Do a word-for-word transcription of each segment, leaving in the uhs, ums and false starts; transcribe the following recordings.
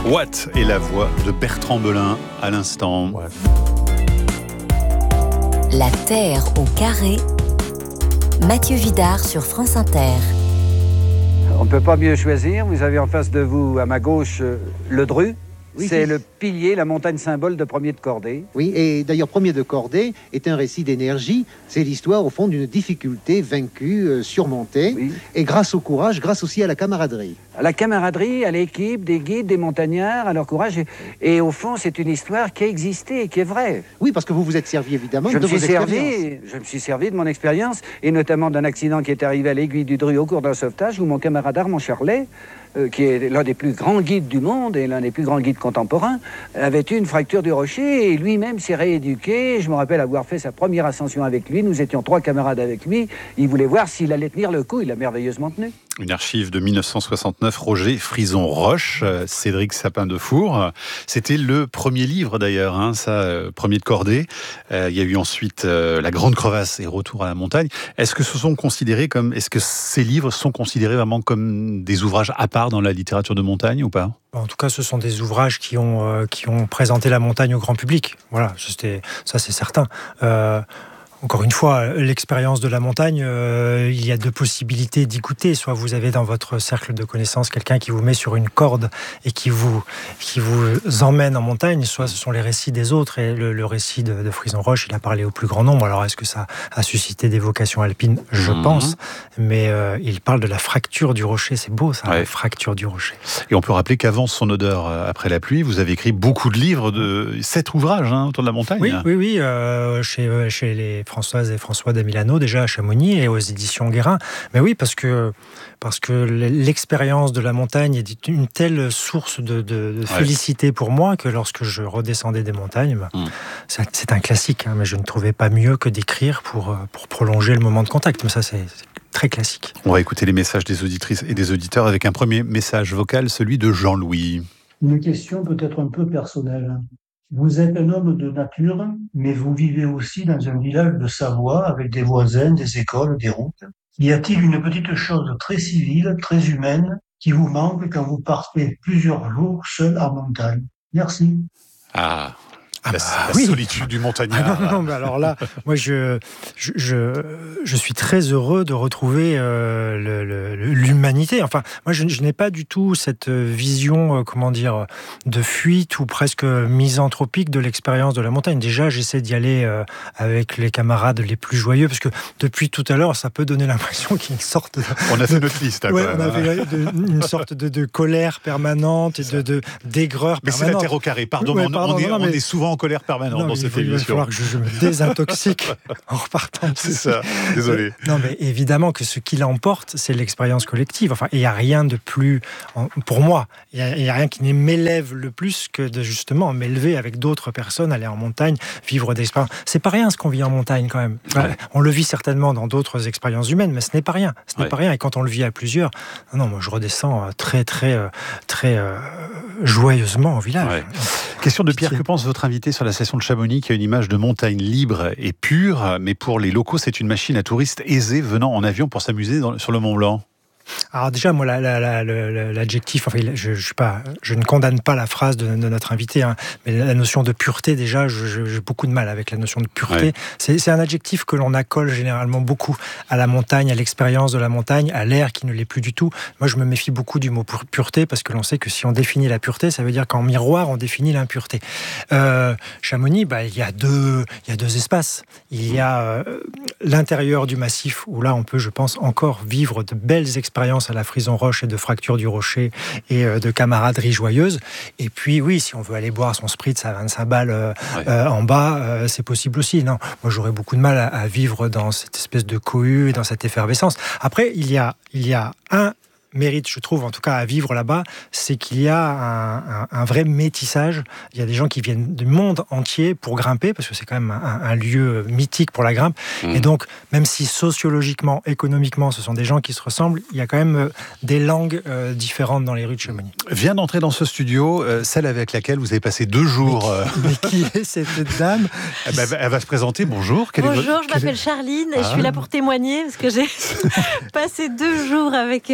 What est la voix de Bertrand Belin à l'instant. Ouais. La Terre au carré. Mathieu Vidard sur France Inter. On ne peut pas mieux choisir. Vous avez en face de vous, à ma gauche, le Dru. Oui, c'est c'est... le pilier, la montagne symbole de Premier de Cordée. Oui, et d'ailleurs, Premier de Cordée est un récit d'énergie. C'est l'histoire, au fond, d'une difficulté vaincue, euh, surmontée. Oui. Et grâce au courage, grâce aussi à la camaraderie. À la camaraderie, à l'équipe, des guides, des montagnards, à leur courage. Et, et au fond, c'est une histoire qui a existé et qui est vraie. Oui, parce que vous vous êtes servi, évidemment, je de me vos suis servi, expériences. Je me suis servi de mon expérience, et notamment d'un accident qui est arrivé à l'Aiguille du Dru au cours d'un sauvetage, où mon camarade Armand Charlet, euh, qui est l'un des plus grands guides du monde et l'un des plus grands guides contemporains, avait eu une fracture du rocher et lui-même s'est rééduqué. Je me rappelle avoir fait sa première ascension avec lui. Nous étions trois camarades avec lui. Il voulait voir s'il allait tenir le coup. Il l'a merveilleusement tenu. Une archive de mille neuf cent soixante-neuf, Roger Frison-Roche, Cédric Sapin-Defour. C'était le premier livre d'ailleurs, hein, ça, euh, Premier de Cordée. Euh, il y a eu ensuite euh, La Grande Crevasse et Retour à la montagne. Est-ce que ce sont considérés comme, est-ce que ces livres sont considérés vraiment comme des ouvrages à part dans la littérature de montagne ou pas ? En tout cas, ce sont des ouvrages qui ont, euh, qui ont présenté la montagne au grand public. Voilà, c'était, ça c'est certain. Euh, Encore une fois, l'expérience de la montagne, euh, il y a deux possibilités d'y goûter. Soit vous avez dans votre cercle de connaissances quelqu'un qui vous met sur une corde et qui vous, qui vous emmène en montagne, soit ce sont les récits des autres. Et le, le récit de, de Frison-Roche, il a parlé au plus grand nombre. Alors, est-ce que ça a suscité des vocations alpines ? Je mmh. pense. Mais euh, il parle de la fracture du rocher. C'est beau, ça, ouais. La fracture du rocher. Et on peut rappeler qu'avant Son odeur après la pluie, vous avez écrit beaucoup de livres, de sept ouvrages hein, autour de la montagne. Oui, oui, oui. Euh, chez, chez les Françoise et François d'Amilano, déjà à Chamonix et aux éditions Guérin. Mais oui, parce que, parce que l'expérience de la montagne est une telle source de, de, de félicité ouais. pour moi que lorsque je redescendais des montagnes, bah, mmh. c'est, c'est un classique, hein, mais je ne trouvais pas mieux que d'écrire pour, pour prolonger le moment de contact. Mais ça, c'est, c'est très classique. On va écouter les messages des auditrices et des auditeurs avec un premier message vocal, celui de Jean-Louis. Une question peut-être un peu personnelle. Vous êtes un homme de nature, mais vous vivez aussi dans un village de Savoie avec des voisins, des écoles, des routes. Y a-t-il une petite chose très civile, très humaine, qui vous manque quand vous partez plusieurs jours seul en montagne ? Merci. Ah, Ah la, bah, la oui. solitude du montagnard. Ah non, non, mais alors là, moi, je, je, je, je suis très heureux de retrouver euh, le, le, l'humanité. Enfin, moi, je, je n'ai pas du tout cette vision, euh, comment dire, de fuite ou presque misanthropique de l'expérience de la montagne. Déjà, j'essaie d'y aller euh, avec les camarades les plus joyeux, parce que depuis tout à l'heure, ça peut donner l'impression qu'il y a une sorte de... On a fait notre liste, hein, ouais, quand on même. a fait de, une sorte de, de colère permanente et de, de, d'aigreur mais permanente. Mais c'est la terre au carré, pardon, ouais, on, pardon on, est, non, mais... on est souvent en colère permanente non, dans cette il émission. Il va falloir que je, je me désintoxique en repartant. C'est ça, désolé. Non, mais évidemment que ce qui l'emporte, c'est l'expérience collective. Enfin, il n'y a rien de plus, pour moi, il n'y a, a rien qui m'élève le plus que de justement m'élever avec d'autres personnes, aller en montagne, vivre des expériences. C'est pas rien ce qu'on vit en montagne quand même. Ouais. On le vit certainement dans d'autres expériences humaines, mais ce n'est pas rien. Ce n'est ouais. pas rien. Et quand on le vit à plusieurs, non, non moi je redescends très, très, très euh, joyeusement au village. Ouais. Question de Pierre, que pense votre invité sur la station de Chamonix qui a une image de montagne libre et pure, mais pour les locaux, c'est une machine à touristes aisée venant en avion pour s'amuser dans, sur le Mont Blanc? Alors déjà, moi, la, la, la, la, l'adjectif, enfin, je, je, suis pas, je ne condamne pas la phrase de, de notre invité, hein, mais la notion de pureté, déjà, je, je, j'ai beaucoup de mal avec la notion de pureté. Ouais. C'est, c'est un adjectif que l'on accole généralement beaucoup à la montagne, à l'expérience de la montagne, à l'air qui ne l'est plus du tout. Moi, je me méfie beaucoup du mot pureté, parce que l'on sait que si on définit la pureté, ça veut dire qu'en miroir, on définit l'impureté. Euh, Chamonix, bah, il y a deux, il y a deux espaces. Il y a euh, l'intérieur du massif, où là, on peut, je pense, encore vivre de belles expériences à la Frison-Roche et de fracture du rocher et de camaraderie joyeuse. Et puis oui, si on veut aller boire son spritz à vingt-cinq balles euh, ouais. euh, en bas, euh, c'est possible aussi. Non, moi j'aurais beaucoup de mal à, à vivre dans cette espèce de cohue et dans cette effervescence. Après, il y a, il y a un mérite, je trouve, en tout cas à vivre là-bas, c'est qu'il y a un, un, un vrai métissage. Il y a des gens qui viennent du monde entier pour grimper, parce que c'est quand même un, un lieu mythique pour la grimpe. Mmh. Et donc, même si sociologiquement, économiquement, ce sont des gens qui se ressemblent, il y a quand même des langues euh, différentes dans les rues de Chamonix. Vient d'entrer dans ce studio, euh, celle avec laquelle vous avez passé deux jours. Mais qui, euh... mais qui est cette dame? Elle va, elle va se présenter. Bonjour. Quelle Bonjour, est votre... je m'appelle Charline et ah. je suis là pour témoigner, parce que j'ai passé deux jours avec, euh, avec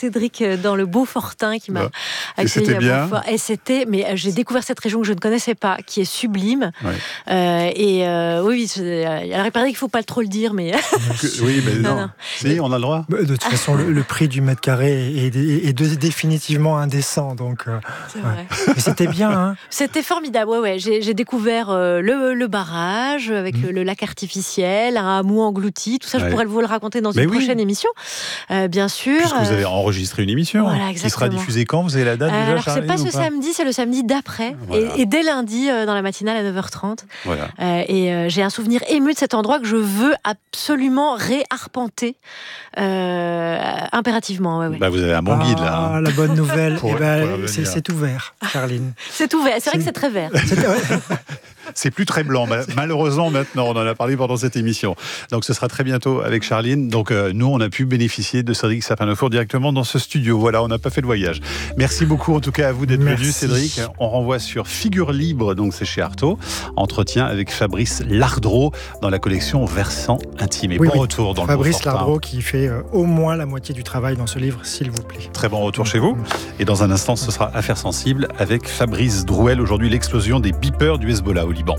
Cédric dans le Beaufortin qui m'a bah, accueilli c'était à bien. Beaufort. Et c'était, mais j'ai découvert cette région que je ne connaissais pas, qui est sublime. Ouais. Euh, et euh, oui, alors il paraît qu'il ne faut pas trop le dire, mais Oui, mais non. Non, non. Si, on a le droit. De toute façon, le, le prix du mètre carré est, est, est de- définitivement indécent. Donc, euh, c'est vrai. mais c'était bien. Hein. C'était formidable, ouais, ouais. J'ai, j'ai découvert euh, le, le barrage avec Mmh. le, le lac artificiel, un hameau englouti, tout ça, Ouais. je pourrais vous le raconter dans Mais une oui. prochaine émission, euh, bien sûr. Puisque vous Euh, avez enregistré une émission voilà, qui sera exactement. diffusée quand? Vous avez la date euh, déjà, alors, c'est Charline, pas ce ou samedi, c'est le samedi d'après, Voilà. et, et dès lundi, euh, dans la matinale à neuf heures trente. Voilà. Euh, et euh, j'ai un souvenir ému de cet endroit que je veux absolument réarpenter euh, impérativement. Ouais, ouais. Bah, vous avez un bon guide là. Ah, hein. la bonne nouvelle, Pour- eh ben, pour revenir. c'est, c'est ouvert, Charline. C'est ouvert, c'est vrai que c'est très vert. C'est- ouais. C'est plus très blanc, ma- malheureusement maintenant, on en a parlé pendant cette émission. Donc ce sera très bientôt avec Charline. Donc euh, nous, on a pu bénéficier de Cédric Sapin-Defour directement dans ce studio. Voilà, on n'a pas fait de voyage. Merci beaucoup en tout cas à vous d'être Merci. venu, Cédric. On renvoie sur Figure Libre, donc c'est chez Artaud. Entretien avec Fabrice Lardreau dans la collection Versant Intime. Et Oui, bon oui. retour dans Fabrice le Beaufortin. Lardreau qui fait euh, au moins la moitié du travail dans ce livre, s'il vous plaît. Très bon retour chez vous. Et dans un instant, ce sera Affaires sensibles avec Fabrice Drouel. Aujourd'hui, l'explosion des beepers du Hezbollah au Liban.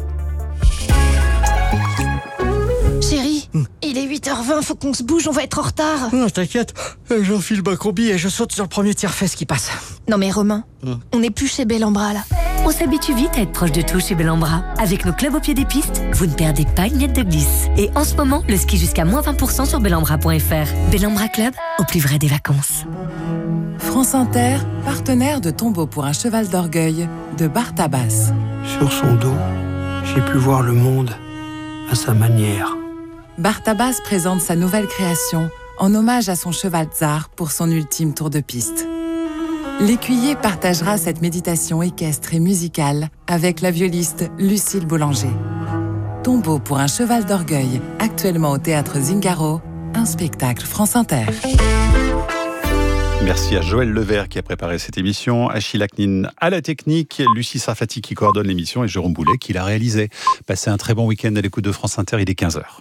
Chérie, il est huit heures vingt, faut qu'on se bouge, on va être en retard. Non, t'inquiète, j'enfile ma combi et je saute sur le premier tire-fesse qui passe. Non mais Romain, Hum. on n'est plus chez Bellambra là. On s'habitue vite à être proche de tout chez Bellambra. Avec nos clubs au pied des pistes, vous ne perdez pas une miette de glisse. Et en ce moment, le ski jusqu'à moins vingt pour cent sur bellambra point f r. Bellambra Club, au plus vrai des vacances. France Inter, partenaire de Tombeau pour un cheval d'orgueil de Bartabas. Sur son dos, j'ai pu voir le monde à sa manière. Bartabas présente sa nouvelle création en hommage à son cheval Tsar pour son ultime tour de piste. L'écuyer partagera cette méditation équestre et musicale avec la violiste Lucille Boulanger. Tombeau pour un cheval d'orgueil, actuellement au théâtre Zingaro, un spectacle France Inter. Merci à Joël Levert qui a préparé cette émission, Achille Aknin à la technique, Lucie Sarfati qui coordonne l'émission et Jérôme Boulet qui l'a réalisé. Passez un très bon week-end à l'écoute de France Inter, il est quinze heures.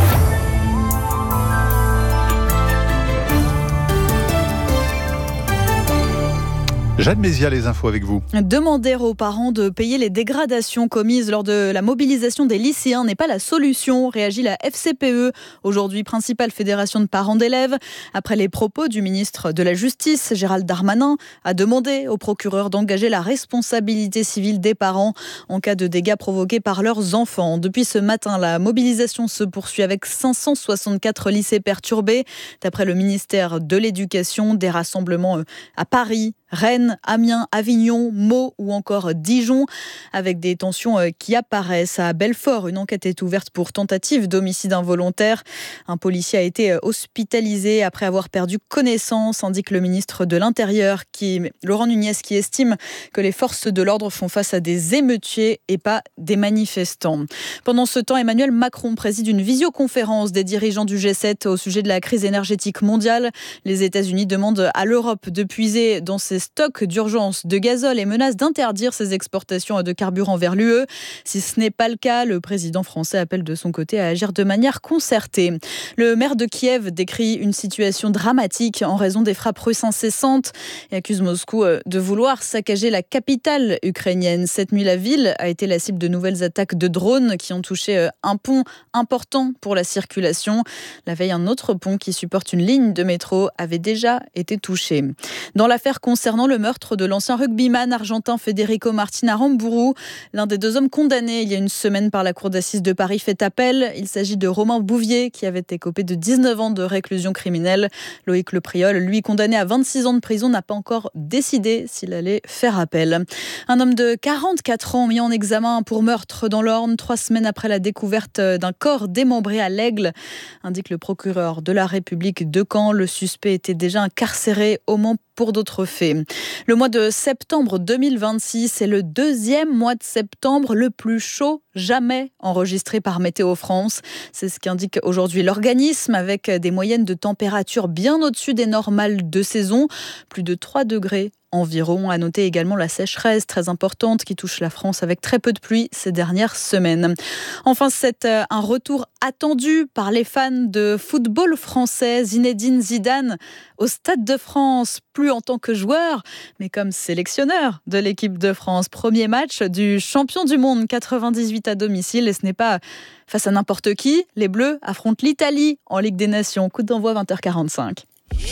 Jeanne Mézia, les infos avec vous. Demander aux parents de payer les dégradations commises lors de la mobilisation des lycéens n'est pas la solution, réagit la F C P E, aujourd'hui principale fédération de parents d'élèves. Après les propos du ministre de la Justice, Gérald Darmanin, a demandé au procureur d'engager la responsabilité civile des parents en cas de dégâts provoqués par leurs enfants. Depuis ce matin, la mobilisation se poursuit avec cinq cent soixante-quatre lycées perturbés. D'après le ministère de l'Éducation, des rassemblements à Paris, Rennes, Amiens, Avignon, Meaux ou encore Dijon, avec des tensions qui apparaissent. À Belfort, une enquête est ouverte pour tentative d'homicide involontaire. Un policier a été hospitalisé après avoir perdu connaissance, indique le ministre de l'Intérieur, qui, Laurent Nunez, qui estime que les forces de l'ordre font face à des émeutiers et pas des manifestants. Pendant ce temps, Emmanuel Macron préside une visioconférence des dirigeants du G sept au sujet de la crise énergétique mondiale. Les États-Unis demandent à l'Europe de puiser dans ses stocks d'urgence de gazole et menacent d'interdire ses exportations de carburant vers l'U E. Si ce n'est pas le cas, le président français appelle de son côté à agir de manière concertée. Le maire de Kiev décrit une situation dramatique en raison des frappes russes incessantes et accuse Moscou de vouloir saccager la capitale ukrainienne. Cette nuit, la ville a été la cible de nouvelles attaques de drones qui ont touché un pont important pour la circulation. La veille, un autre pont qui supporte une ligne de métro avait déjà été touché. Dans l'affaire concernant le meurtre de l'ancien rugbyman argentin Federico Martin Aramburu, l'un des deux hommes condamnés il y a une semaine par la cour d'assises de Paris fait appel. Il s'agit de Romain Bouvier qui avait écopé de dix-neuf ans de réclusion criminelle. Loïc Lepriol, lui condamné à vingt-six ans de prison, n'a pas encore décidé s'il allait faire appel. Un homme de quarante-quatre ans mis en examen pour meurtre dans l'Orne, trois semaines après la découverte d'un corps démembré à l'Aigle, indique le procureur de la République de Caen. Le suspect était déjà incarcéré au Mans pour d'autres faits. Le mois de septembre deux mille vingt-six est le deuxième mois de septembre le plus chaud jamais enregistré par Météo France. C'est ce qu'indique aujourd'hui l'organisme, avec des moyennes de température bien au-dessus des normales de saison. Plus de trois degrés environ. À noter également la sécheresse très importante qui touche la France avec très peu de pluie ces dernières semaines. Enfin, c'est un retour attendu par les fans de football français. Zinedine Zidane au Stade de France, plus en tant que joueur, mais comme sélectionneur de l'équipe de France. Premier match du champion du monde quatre-vingt-dix-huit à domicile, et ce n'est pas face à n'importe qui. Les Bleus affrontent l'Italie en Ligue des Nations. Coup d'envoi vingt heures quarante-cinq.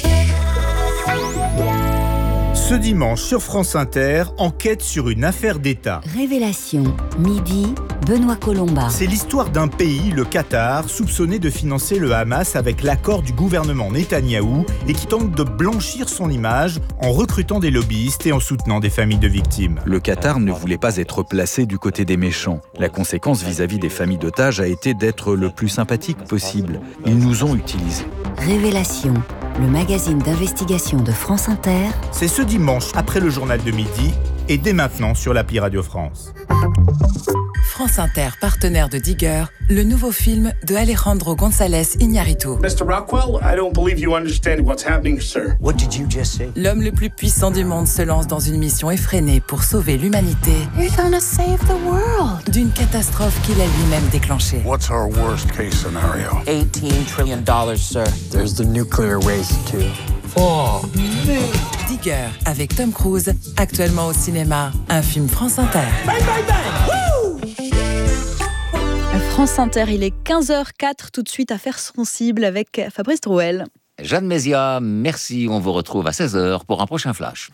Ce dimanche sur France Inter, enquête sur une affaire d'État. Révélation, midi, Benoît Colomba. C'est l'histoire d'un pays, le Qatar, soupçonné de financer le Hamas avec l'accord du gouvernement Netanyahou et qui tente de blanchir son image en recrutant des lobbyistes et en soutenant des familles de victimes. Le Qatar ne voulait pas être placé du côté des méchants. La conséquence vis-à-vis des familles d'otages a été d'être le plus sympathique possible. Ils nous ont utilisés. Révélation, le magazine d'investigation de France Inter. C'est ce dimanche après le journal de midi et dès maintenant sur l'appli Radio France. France Inter, partenaire de Digger, le nouveau film de Alejandro González Iñárritu. mister Rockwell, I don't believe you understand what's happening, sir. What did you just say? L'homme le plus puissant du monde se lance dans une mission effrénée pour sauver l'humanité. You're gonna save the world. D'une catastrophe qu'il a lui-même déclenchée. What's our worst case scenario? eighteen trillion dollars, sir. There's the nuclear waste too. Oh, Digger avec Tom Cruise, actuellement au cinéma, un film France Inter. Bang, bang, bang. Woo! France Inter, il est quinze heures quatre, tout de suite Affaires sensibles avec Fabrice Drouel. Jeanne Mézia, merci, on vous retrouve à seize heures pour un prochain flash.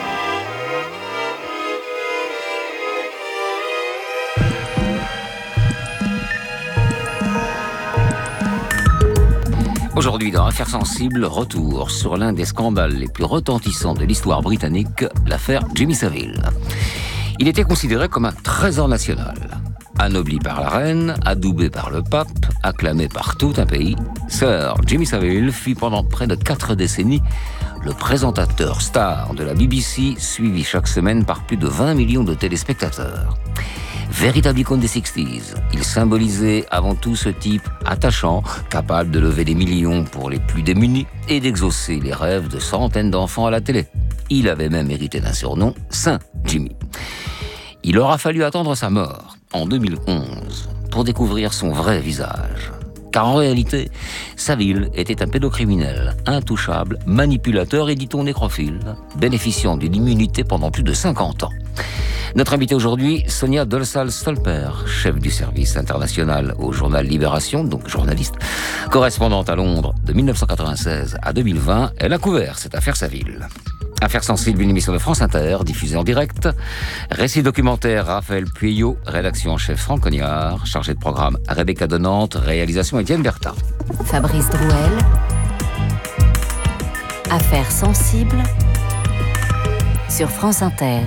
Aujourd'hui, dans Affaires sensibles, retour sur l'un des scandales les plus retentissants de l'histoire britannique, l'affaire Jimmy Savile. Il était considéré comme un trésor national. Anobli par la reine, adoubé par le pape, acclamé par tout un pays, Sir Jimmy Savile fut pendant près de quatre décennies le présentateur star de la B B C, suivi chaque semaine par plus de vingt millions de téléspectateurs. Véritable icône des sixties, il symbolisait avant tout ce type attachant, capable de lever des millions pour les plus démunis et d'exaucer les rêves de centaines d'enfants à la télé. Il avait même hérité d'un surnom, Saint Jimmy. Il aura fallu attendre sa mort, en deux mille onze, pour découvrir son vrai visage. Car en réalité, Savile était un pédocriminel, intouchable, manipulateur et dit-on nécrophile, bénéficiant d'une immunité pendant plus de cinquante ans. Notre invitée aujourd'hui, Sonia Dolsal-Stolper, chef du service international au journal Libération, donc journaliste, correspondante à Londres de mille neuf cent quatre-vingt-seize à deux mille vingt, elle a couvert cette affaire Savile. Affaires sensibles, une émission de France Inter, diffusée en direct. Récit documentaire, Raphaël Pueyo, rédaction en chef Franck Cognard, chargé de programme Rebecca Donante, réalisation Étienne Bertha. Fabrice Drouel. Affaires sensibles sur France Inter.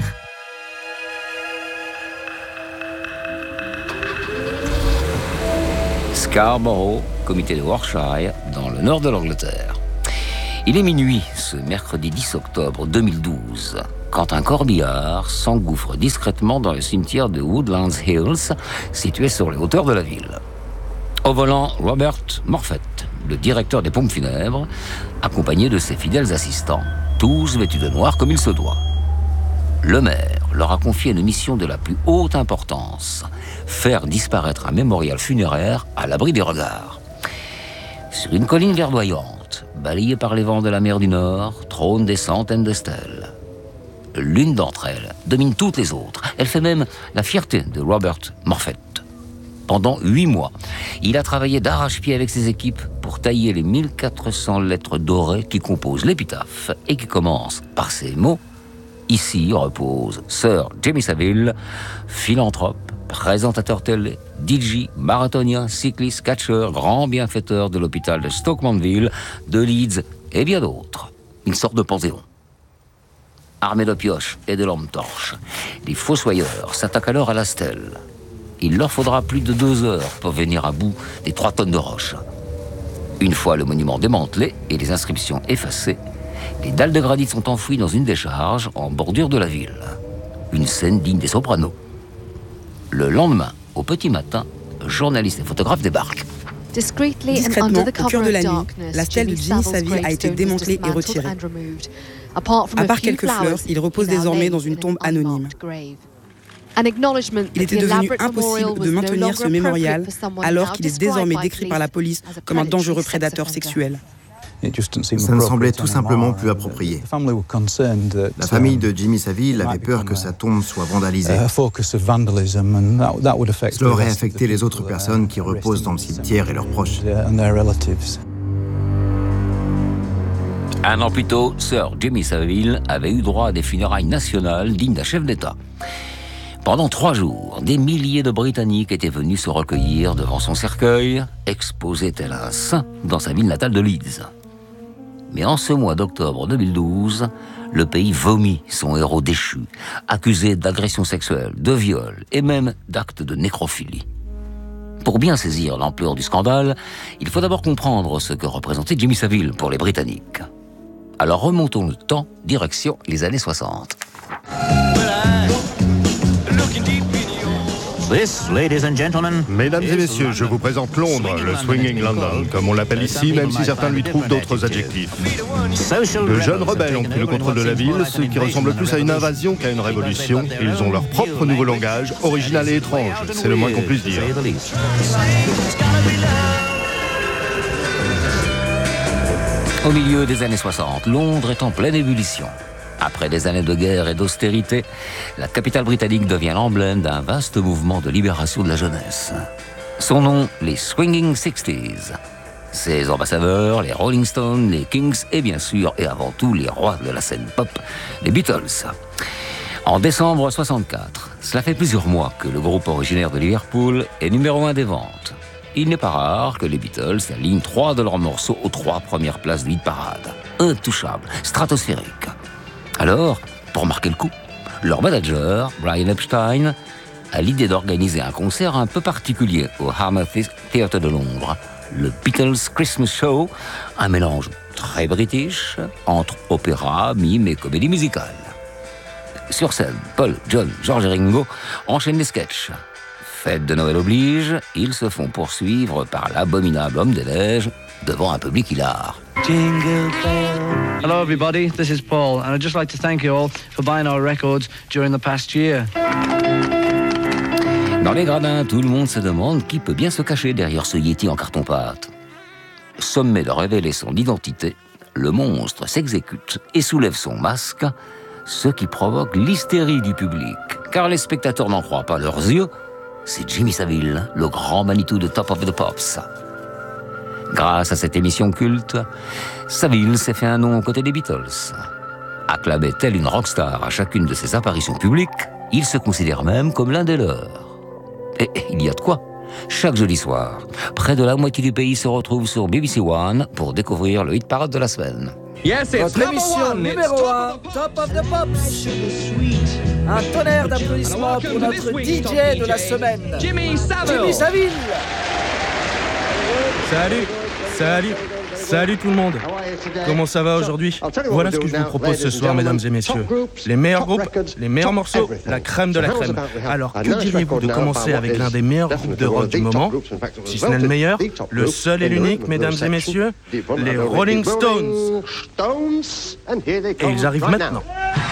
Scarborough, comité de Warwickshire, dans le nord de l'Angleterre. Il est minuit, ce mercredi dix octobre deux mille douze, quand un corbillard s'engouffre discrètement dans le cimetière de Woodlands Hills, situé sur les hauteurs de la ville. Au volant, Robert Morfett, le directeur des pompes funèbres, accompagné de ses fidèles assistants, tous vêtus de noir comme il se doit. Le maire leur a confié une mission de la plus haute importance, faire disparaître un mémorial funéraire à l'abri des regards. Sur une colline verdoyante, balayée par les vents de la mer du Nord, trônent des centaines de stèles. L'une d'entre elles domine toutes les autres. Elle fait même la fierté de Robert Morfett. Pendant huit mois, il a travaillé d'arrache-pied avec ses équipes pour tailler les mille quatre cents lettres dorées qui composent l'épitaphe et qui commencent par ces mots. Ici repose Sir Jimmy Savile, philanthrope, présentateur télé, D J, marathonien, cycliste, catcheur, grand bienfaiteur de l'hôpital de Stoke Mandeville, de Leeds et bien d'autres. Une sorte de panthéon. Armés de pioches et de lampes torches, les fossoyeurs s'attaquent alors à la stèle. Il leur faudra plus de deux heures pour venir à bout des trois tonnes de roches. Une fois le monument démantelé et les inscriptions effacées, les dalles de granit sont enfouies dans une décharge en bordure de la ville. Une scène digne des Sopranos. Le lendemain, au petit matin, journalistes et photographes débarquent. Discrètement, au cœur de la nuit, la stèle de Jimmy Savile a été démantelée et retirée. À part quelques fleurs, il repose désormais dans une tombe anonyme. Il était devenu impossible de maintenir ce mémorial alors qu'il est désormais décrit par la police comme un dangereux prédateur sexuel. Ça ne semblait tout simplement plus approprié. La famille de Jimmy Savile avait peur que sa tombe soit vandalisée. Cela aurait affecté les autres personnes qui reposent dans le cimetière et leurs proches. Un an plus tôt, Sir Jimmy Savile avait eu droit à des funérailles nationales dignes d'un chef d'État. Pendant trois jours, des milliers de Britanniques étaient venus se recueillir devant son cercueil, exposé tel un saint dans sa ville natale de Leeds. Mais en ce mois d'octobre deux mille douze, le pays vomit son héros déchu, accusé d'agression sexuelle, de viol et même d'actes de nécrophilie. Pour bien saisir l'ampleur du scandale, il faut d'abord comprendre ce que représentait Jimmy Savile pour les Britanniques. Alors remontons le temps, direction les années soixante. Mesdames et messieurs, je vous présente Londres, le Swinging London, comme on l'appelle ici, même si certains lui trouvent d'autres adjectifs. De jeunes rebelles ont pris le contrôle de la ville, ce qui ressemble plus à une invasion qu'à une révolution. Ils ont leur propre nouveau langage, original et étrange, c'est le moins qu'on puisse dire. Au milieu des années soixante, Londres est en pleine ébullition. Après des années de guerre et d'austérité, la capitale britannique devient l'emblème d'un vaste mouvement de libération de la jeunesse. Son nom, les Swinging Sixties. Ses ambassadeurs, les Rolling Stones, les Kings et bien sûr, et avant tout, les rois de la scène pop, les Beatles. En décembre soixante-quatre, cela fait plusieurs mois que le groupe originaire de Liverpool est numéro un des ventes. Il n'est pas rare que les Beatles alignent trois de leurs morceaux aux trois premières places de hit parade. Intouchables, stratosphériques. Alors, pour marquer le coup, leur manager, Brian Epstein, a l'idée d'organiser un concert un peu particulier au Hammersmith Theatre de Londres, le Beatles Christmas Show, un mélange très british entre opéra, mime et comédie musicale. Sur scène, Paul, John, George et Ringo enchaînent les sketchs. Fête de Noël oblige, ils se font poursuivre par l'abominable homme des neiges devant un public hilar. Jingle bell. Hello everybody, this is Paul and I'd just like to thank you all for buying our records during the past year. Dans les gradins, tout le monde se demande qui peut bien se cacher derrière ce Yeti en carton-pâte. Sommé de révéler son identité, le monstre s'exécute et soulève son masque, ce qui provoque l'hystérie du public, car les spectateurs n'en croient pas leurs yeux. C'est Jimmy Savile, le grand Manitou de Top of the Pops. Grâce à cette émission culte, Savile s'est fait un nom aux côtés des Beatles. Acclamé tel une rockstar à chacune de ses apparitions publiques, il se considère même comme l'un des leurs. Et il y a de quoi. Chaque jeudi soir, près de la moitié du pays se retrouve sur B B C One pour découvrir le hit parade de la semaine. Yes, Votre émission numéro un, Top of the Pops. Un tonnerre d'applaudissements pour notre D J de la semaine, Jimmy Savile. Jimmy Savile. Salut, salut, salut tout le monde. Comment ça va aujourd'hui? Voilà ce que je vous propose ce soir, mesdames et messieurs. Les meilleurs groupes, les meilleurs morceaux, la crème de la crème. Alors, que diriez-vous de commencer avec l'un des meilleurs groupes de rock du moment? Si ce n'est le meilleur, le seul et l'unique, mesdames et messieurs, les Rolling Stones. Et ils arrivent maintenant.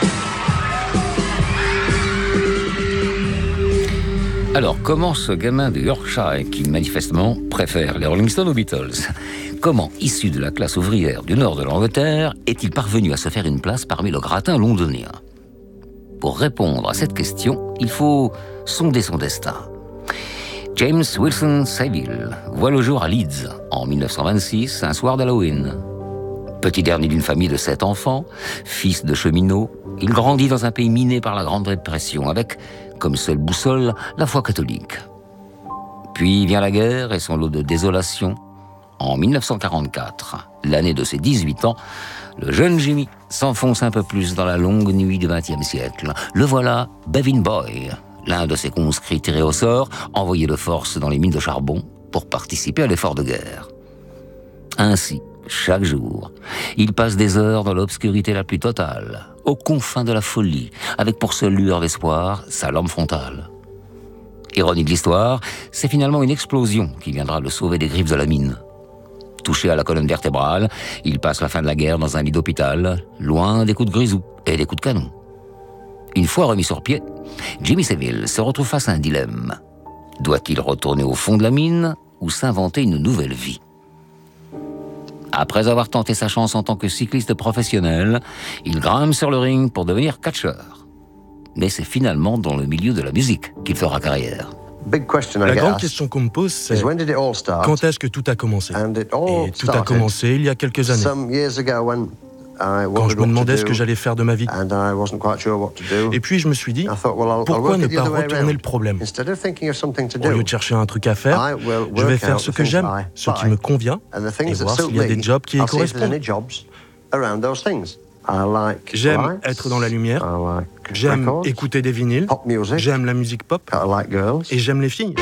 Alors, comment ce gamin de Yorkshire, qui manifestement préfère les Rolling Stones aux Beatles, comment, issu de la classe ouvrière du nord de l'Angleterre, est-il parvenu à se faire une place parmi le gratin londonien? Pour répondre à cette question, il faut sonder son destin. James Wilson Savile voit le jour à Leeds, en mille neuf cent vingt-six, un soir d'Halloween. Petit dernier d'une famille de sept enfants, fils de cheminot, il grandit dans un pays miné par la Grande Dépression, avec, comme seule boussole, la foi catholique. Puis vient la guerre et son lot de désolation. En mille neuf cent quarante-quatre, l'année de ses dix-huit ans, le jeune Jimmy s'enfonce un peu plus dans la longue nuit du vingtième siècle. Le voilà, Bevin Boy, l'un de ses conscrits tirés au sort, envoyé de force dans les mines de charbon pour participer à l'effort de guerre. Ainsi, chaque jour, il passe des heures dans l'obscurité la plus totale, aux confins de la folie, avec pour seule lueur d'espoir sa lampe frontale. Ironie de l'histoire, c'est finalement une explosion qui viendra le sauver des griffes de la mine. Touché à la colonne vertébrale, il passe la fin de la guerre dans un lit d'hôpital, loin des coups de grisou et des coups de canon. Une fois remis sur pied, Jimmy Savile se retrouve face à un dilemme. Doit-il retourner au fond de la mine ou s'inventer une nouvelle vie ? Après avoir tenté sa chance en tant que cycliste professionnel, il grimpe sur le ring pour devenir catcheur. Mais c'est finalement dans le milieu de la musique qu'il fera carrière. La grande question qu'on me pose, c'est quand est-ce que tout a commencé ? Et tout a commencé il y a quelques années. Quand je me demandais ce que j'allais faire de ma vie. Et puis je me suis dit, pourquoi ne pas retourner le problème ? Au lieu de chercher un truc à faire, je vais faire ce que j'aime, ce qui me convient, et voir s'il y a des jobs qui y correspondent. J'aime être dans la lumière, j'aime écouter des vinyles, j'aime la musique pop, et j'aime les filles.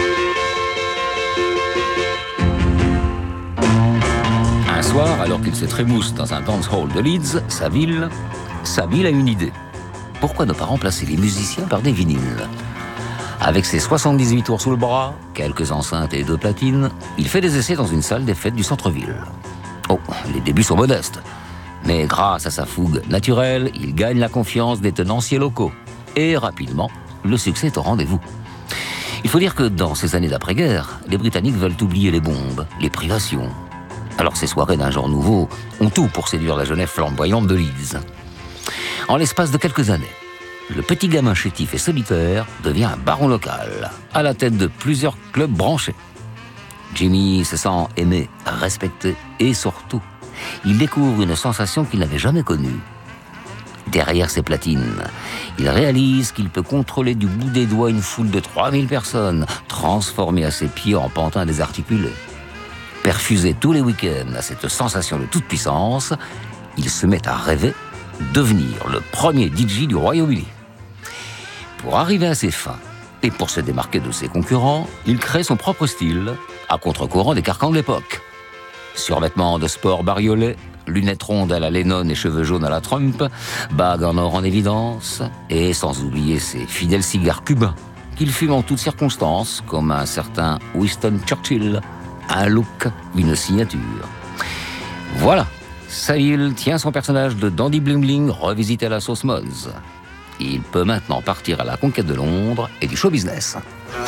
Un soir, alors qu'il se trémousse dans un dance hall de Leeds, Savile, Savile a une idée. Pourquoi ne pas remplacer les musiciens par des vinyles ? Avec ses soixante-dix-huit tours sous le bras, quelques enceintes et deux platines, il fait des essais dans une salle des fêtes du centre-ville. Oh, les débuts sont modestes. Mais grâce à sa fougue naturelle, il gagne la confiance des tenanciers locaux. Et rapidement, le succès est au rendez-vous. Il faut dire que dans ces années d'après-guerre, les Britanniques veulent oublier les bombes, les privations. Alors ces soirées d'un genre nouveau ont tout pour séduire la jeunesse flamboyante de Leeds. En l'espace de quelques années, le petit gamin chétif et solitaire devient un baron local, à la tête de plusieurs clubs branchés. Jimmy se sent aimé, respecté et surtout, il découvre une sensation qu'il n'avait jamais connue. Derrière ses platines, il réalise qu'il peut contrôler du bout des doigts une foule de trois mille personnes, transformées à ses pieds en pantins désarticulés. Perfusé tous les week-ends à cette sensation de toute puissance, il se met à rêver devenir le premier D J du Royaume-Uni. Pour arriver à ses fins et pour se démarquer de ses concurrents, il crée son propre style, à contre-courant des carcans de l'époque. Survêtements de sport bariolés, lunettes rondes à la Lennon et cheveux jaunes à la Trump, bagues en or en évidence, et sans oublier ses fidèles cigares cubains, qu'il fume en toutes circonstances, comme un certain Winston Churchill. Un look, une signature. Voilà, Savile tient son personnage de dandy bling bling revisité à la sauce Moz. Il peut maintenant partir à la conquête de Londres et du show business.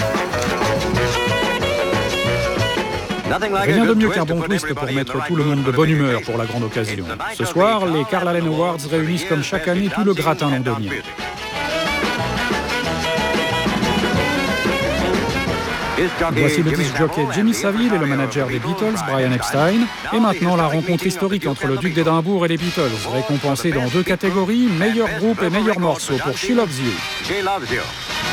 Rien de mieux qu'un bon twist pour mettre tout le monde de bonne humeur pour la grande occasion. Ce soir, les Carl Allen Awards réunissent comme chaque année tout le gratin londonien. Voici le disc jockey Jimmy Savile et le manager des Beatles, Brian Epstein. Et maintenant, la rencontre historique entre le duc d'Édimbourg et les Beatles, récompensés dans deux catégories, meilleur groupe et meilleur morceau pour She Loves You. She Loves You.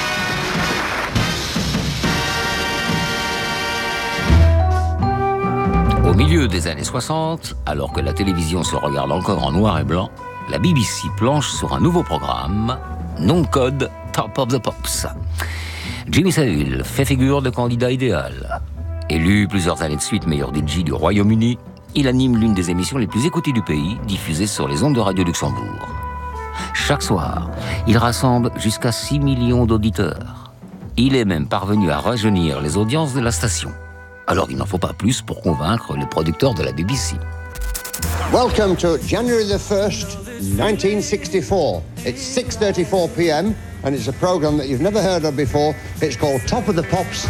Au milieu des années soixante, alors que la télévision se regarde encore en noir et blanc, la B B C planche sur un nouveau programme, nom de code Top of the Pops. Jimmy Savile fait figure de candidat idéal. Élu plusieurs années de suite meilleur D J du Royaume-Uni, il anime l'une des émissions les plus écoutées du pays, diffusée sur les ondes de Radio Luxembourg. Chaque soir, il rassemble jusqu'à six millions d'auditeurs. Il est même parvenu à rajeunir les audiences de la station. Alors il n'en faut pas plus pour convaincre les producteurs de la B B C. Welcome to January the first, nineteen sixty-four. It's six thirty-four p m and it's a program that you've never heard of before. It's called Top of the Pops.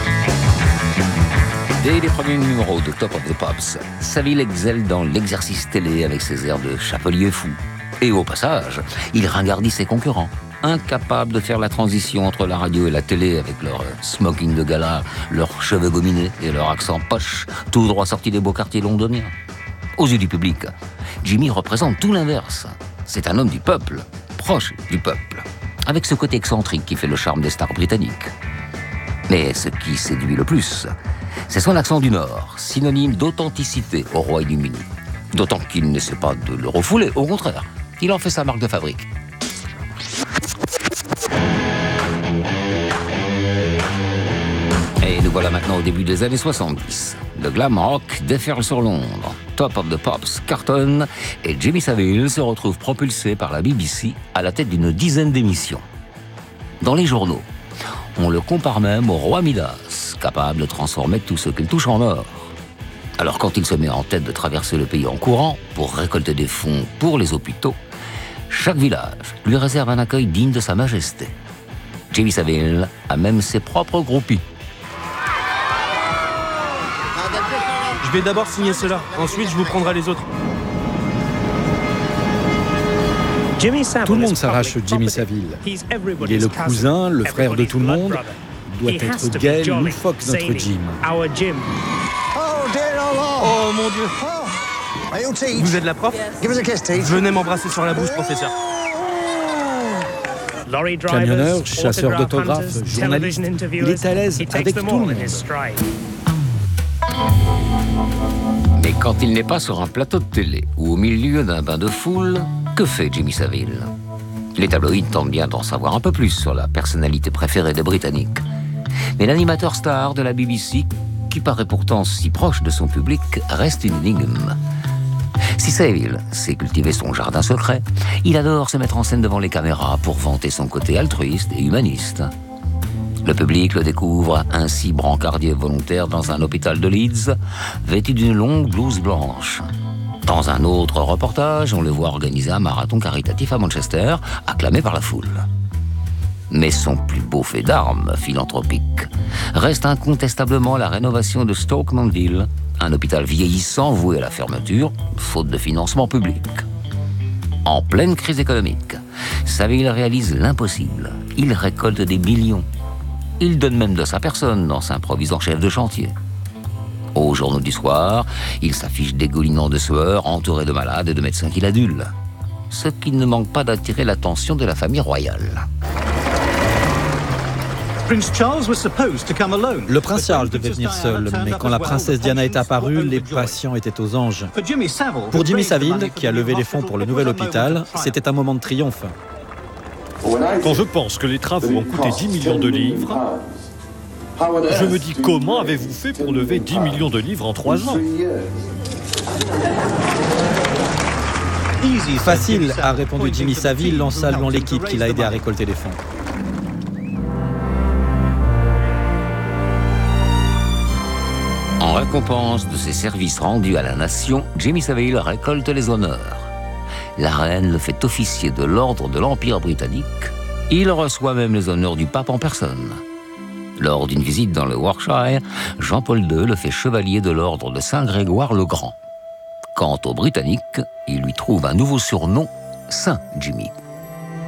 Dès les premiers numéros de Top of the Pops, Savile excelle dans l'exercice télé avec ses airs de chapelier fou. Et au passage, il ringardit ses concurrents, incapables de faire la transition entre la radio et la télé avec leur smoking de gala, leurs cheveux gominés et leur accent poche, tout droit sorti des beaux quartiers londoniens. Aux yeux du public, Jimmy représente tout l'inverse. C'est un homme du peuple, proche du peuple, avec ce côté excentrique qui fait le charme des stars britanniques. Mais ce qui séduit le plus, c'est son accent du Nord, synonyme d'authenticité au Royaume-Uni. D'autant qu'il n'essaie pas de le refouler, au contraire, il en fait sa marque de fabrique. Et nous voilà maintenant au début des années soixante-dix. Le glam rock déferle sur Londres. Top of the Pops cartonne et Jimmy Savile se retrouve propulsé par la B B C à la tête d'une dizaine d'émissions. Dans les journaux, On le compare même au roi Midas, capable de transformer tout ce qu'il touche en or. Alors quand il se met en tête de traverser le pays en courant pour récolter des fonds pour les hôpitaux, chaque village lui réserve un accueil digne de sa majesté. Jimmy Savile a même ses propres groupies. Je vais d'abord signer cela, ensuite je vous prendrai les autres. Tout le monde s'arrache Jimmy Savile. Il est le cousin, le frère de tout le monde. Il doit être gai, loufoque, notre Jim. Oh mon Dieu! Vous êtes la prof? Venez m'embrasser sur la bouche, professeur. Camionneur, chasseur d'autographes, journaliste, il est à l'aise avec tout le monde. Mais quand il n'est pas sur un plateau de télé ou au milieu d'un bain de foule, que fait Jimmy Savile? Les tabloïds tentent bien d'en savoir un peu plus sur la personnalité préférée des Britanniques. Mais l'animateur star de la B B C, qui paraît pourtant si proche de son public, reste une énigme. Si Savile sait cultiver son jardin secret, il adore se mettre en scène devant les caméras pour vanter son côté altruiste et humaniste. Le public le découvre ainsi brancardier volontaire dans un hôpital de Leeds, vêtu d'une longue blouse blanche. Dans un autre reportage, on le voit organiser un marathon caritatif à Manchester, acclamé par la foule. Mais son plus beau fait d'armes philanthropique reste incontestablement la rénovation de Stoke Mandeville, un hôpital vieillissant voué à la fermeture, faute de financement public. En pleine crise économique, Savile réalise l'impossible. Il récolte des millions. Il donne même de sa personne en s'improvisant chef de chantier. Aux journaux du soir, il s'affiche dégoulinant de sueur, entouré de malades et de médecins qui l'adulent. Ce qui ne manque pas d'attirer l'attention de la famille royale. Le prince Charles devait venir seul, mais quand la princesse Diana est apparue, les patients étaient aux anges. Pour Jimmy Savile, qui a levé les fonds pour le nouvel hôpital, c'était un moment de triomphe. Quand je pense que les travaux ont coûté dix millions de livres, je me dis comment avez-vous fait pour lever dix millions de livres en trois ans? Facile, a répondu Jimmy Savile en saluant l'équipe qui l'a aidé à récolter les fonds. En récompense de ses services rendus à la nation, Jimmy Savile récolte les honneurs. La reine le fait officier de l'ordre de l'Empire britannique. Il reçoit même les honneurs du pape en personne. Lors d'une visite dans le Warwickshire, Jean-Paul deux le fait chevalier de l'ordre de Saint-Grégoire le Grand. Quant aux Britanniques, il lui trouve un nouveau surnom, Saint Jimmy.